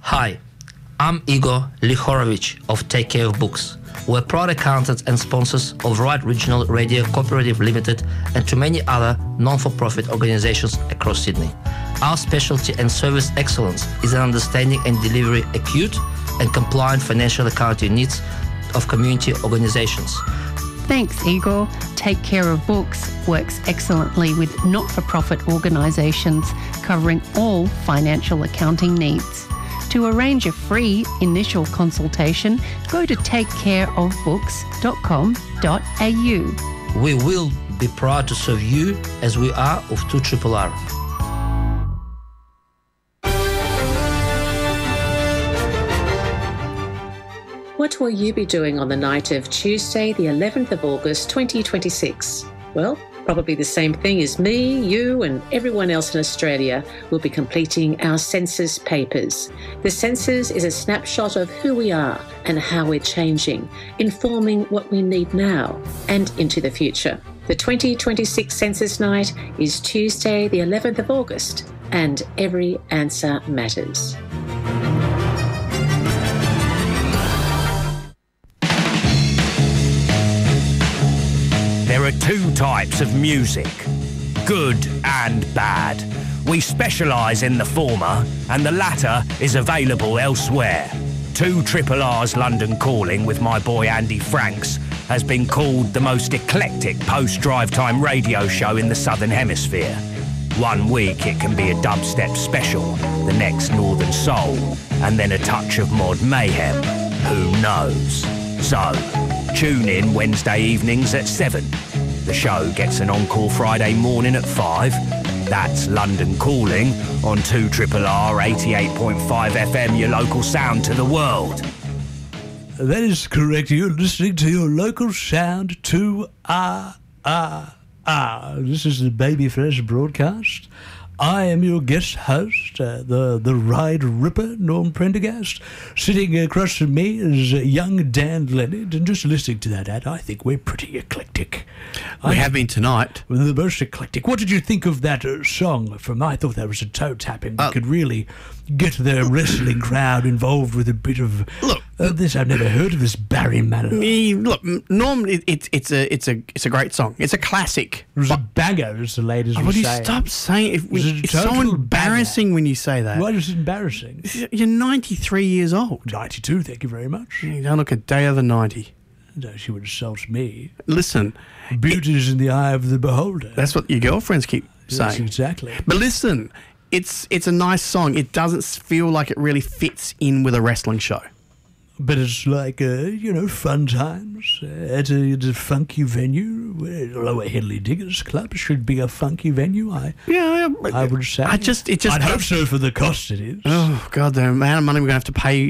Hi, I'm Igor Lihorovich of Take Care of Books. We're proud accountants and sponsors of Right Regional Radio Cooperative Limited and to many other non-for-profit organizations across Sydney. Our specialty and service excellence is in understanding and delivering acute and compliant financial accounting needs of community organizations. Thanks, Igor. Take Care of Books works excellently with not-for-profit organisations covering all financial accounting needs. To arrange a free initial consultation, go to takecareofbooks.com.au. We will be proud to serve you as we are of 2RRR. What will you be doing on the night of Tuesday, the 11th of August, 2026? Well, probably the same thing as me, you and everyone else in Australia will be completing our census papers. The census is a snapshot of who we are and how we're changing, informing what we need now and into the future. The 2026 census night is Tuesday, the 11th of August, and every answer matters. There are two types of music, good and bad. We specialise in the former, and the latter is available elsewhere. 2RRR's London Calling with my boy Andy Franks has been called the most eclectic post-drive time radio show in the Southern Hemisphere. One week it can be a dubstep special, the next Northern Soul, and then a touch of mod mayhem. Who knows? So, tune in Wednesday evenings at 7. The show gets an encore Friday morning at 5. That's London Calling on 2RRR 88.5 FM, your local sound to the world. That is correct. You're listening to your local sound 2RRR. This is the Babyfresh broadcast. I am your guest host, the Ride Ripper, Norm Prendergast. Sitting across from me is young Dan Leonard, and just listening to that ad, I think we're pretty eclectic. We have been tonight. We're the most eclectic. What did you think of that song from, I thought that was a toe tapping that could really get the wrestling crowd involved with a bit of this. I've never heard of this Barry Manilow. Look, Norm, it's a great song. It's a classic. It was a banger, as the ladies would say. Would you stop saying it's so embarrassing when you say that? Why is it embarrassing? You're 93 years old. 92, thank you very much. You don't look a day over 90. No, she would insult me. Listen. Beauty is in the eye of the beholder. That's what your girlfriends keep saying. Yes, exactly. But listen, it's a nice song. It doesn't feel like it really fits in with a wrestling show. But it's like, fun times at a funky venue. Lower Henley Diggers Club should be a funky venue, I would say. I'd hope so for the cost it is. Oh, God, the amount of money we're going to have to pay